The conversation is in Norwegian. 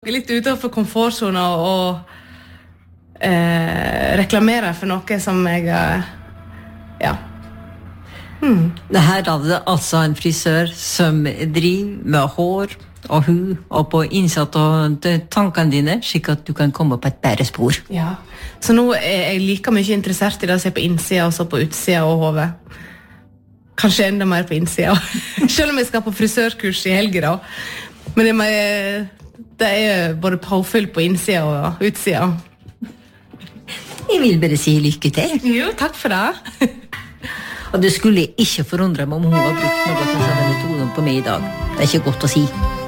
litt utenfor komfortzona og reklamere for noe som jeg ja. Det her er det altså en frisør som driver med hår og hud og på innsatt og tankene dine, slik at du kan komme på et bedre spor. Ja, så nå er jeg like mye interessert i det å se på innsida og så på utsida og hodet. Kanskje enda mer på innsida. Selv om jeg skal på frisørkurs i helgen da. Men det er både påfyll på innsida og utsida. Jeg vil bare si lykke til. Jo, takk for det. Og det skulle ikke forundre meg om hun har brukt noe av denne metoden på meg i dag. Det er ikke godt å si.